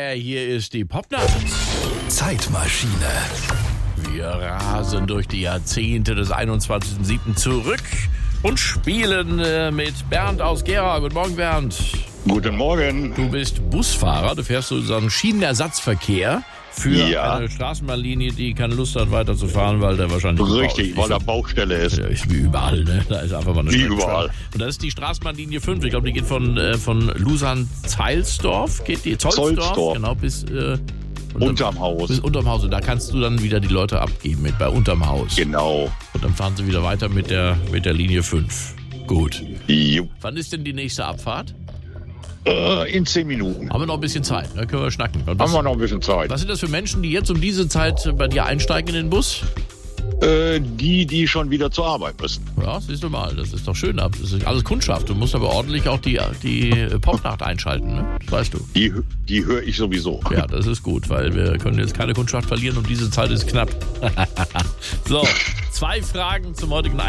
hier ist die Popnacht. Zeitmaschine. Wir rasen durch die Jahrzehnte des 21.07. zurück und spielen mit Bernd aus Gera. Guten Morgen, Bernd. Guten Morgen. Du bist Busfahrer, du fährst sozusagen Schienenersatzverkehr für eine Straßenbahnlinie, die keine Lust hat, weiterzufahren, weil der wahrscheinlich... Richtig, weil da Baustelle ist. Ja, ist wie überall, ne? Da ist einfach mal eine Wie Strecke. überall. Und das ist die Straßenbahnlinie 5. Ich glaube, die geht von Lusan-Zeilsdorf, geht die Zollsdorf, genau, bis... unterm Haus. Bis unterm Haus. Und da kannst du dann wieder die Leute abgeben mit bei unterm Haus. Genau. Und dann fahren sie wieder weiter mit der Linie 5. Gut. Jo. Wann ist denn die nächste Abfahrt? In 10 Minuten. Haben wir noch ein bisschen Zeit, da können wir schnacken. Und Haben wir noch ein bisschen Zeit. was sind das für Menschen, die jetzt um diese Zeit bei dir einsteigen in den Bus? Die schon wieder zur Arbeit müssen. Ja, siehst du mal, das ist doch schön. Das ist alles Kundschaft. Du musst aber ordentlich auch die Popnacht einschalten, ne? Das weißt du. Die höre ich sowieso. Ja, das ist gut, weil wir können jetzt keine Kundschaft verlieren und diese Zeit ist knapp. So, 2 Fragen zum heutigen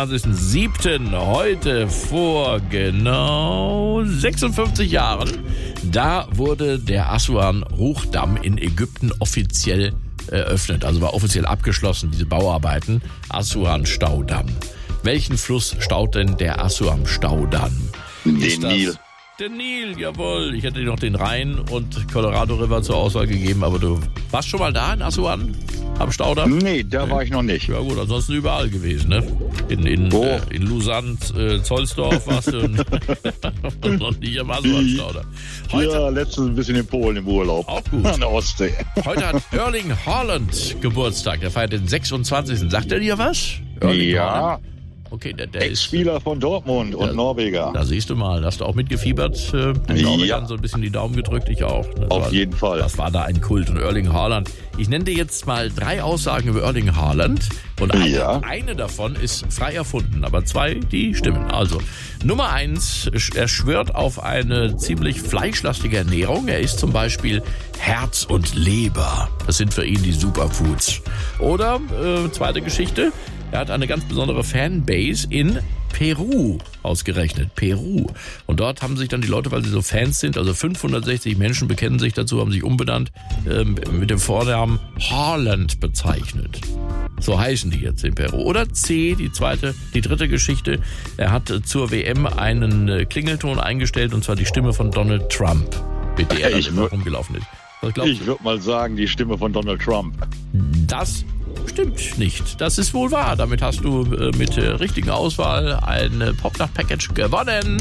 21.07. Heute vor genau 56 Jahren. Da wurde der Assuan-Hochdamm in Ägypten offiziell eröffnet, also war offiziell abgeschlossen, diese Bauarbeiten. Assuan-Staudamm. Welchen Fluss staut denn der Assuan-Staudamm? Den Nil. Der Nil, jawohl. Ich hätte dir noch den Rhein und Colorado River zur Auswahl gegeben, aber du warst schon mal da in Assuan? Am Staudamm? Nee, da war ich noch nicht. Ja gut, ansonsten überall gewesen, ne? In Lusan, Zollsdorf warst du und noch nicht am Assuan-Staudamm. Ja, letztens ein bisschen in Polen im Urlaub. Auch gut. An der Ostsee. Heute hat Erling Haaland Geburtstag. Der feiert den 26. Sagt er dir was? Erling Haaland? Okay, der ist Ex-Spieler von Dortmund und Norweger. Da siehst du mal, hast du auch mitgefiebert. Den Norwegern so ein bisschen die Daumen gedrückt, ich auch. Auf jeden Fall. Das war da ein Kult. Und Erling Haaland. Ich nenne dir jetzt mal 3 Aussagen über Erling Haaland. Und eine davon ist frei erfunden, aber 2, die stimmen. Also, Nummer 1, er schwört auf eine ziemlich fleischlastige Ernährung. Er isst zum Beispiel Herz und Leber. Das sind für ihn die Superfoods. Oder, zweite Geschichte, er hat eine ganz besondere Fanbase in Peru ausgerechnet. Peru. Und dort haben sich dann die Leute, weil sie so Fans sind, also 560 Menschen bekennen sich dazu, haben sich umbenannt, mit dem Vornamen Haaland bezeichnet. So heißen die jetzt in Peru. Oder C, die dritte Geschichte. Er hat zur WM einen Klingelton eingestellt, und zwar die Stimme von Donald Trump, mit der er dann immer rumgelaufen ist. Ich würde mal sagen, die Stimme von Donald Trump. Das stimmt nicht. Das ist wohl wahr. Damit hast du mit der richtigen Auswahl ein Popnacht-Package gewonnen.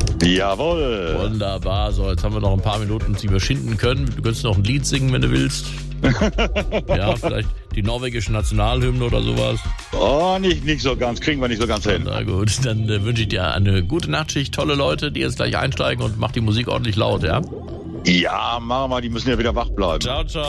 Jawohl. Wunderbar. So, jetzt haben wir noch ein paar Minuten, die wir schinden können. Du könntest noch ein Lied singen, wenn du willst. Ja, vielleicht die norwegische Nationalhymne oder sowas. Oh, nicht so ganz. Kriegen wir nicht so ganz hin. Na gut, dann wünsche ich dir eine gute Nachtschicht. Tolle Leute, die jetzt gleich einsteigen, und mach die Musik ordentlich laut, ja? Ja, machen wir. Die müssen ja wieder wach bleiben. Ciao, ciao.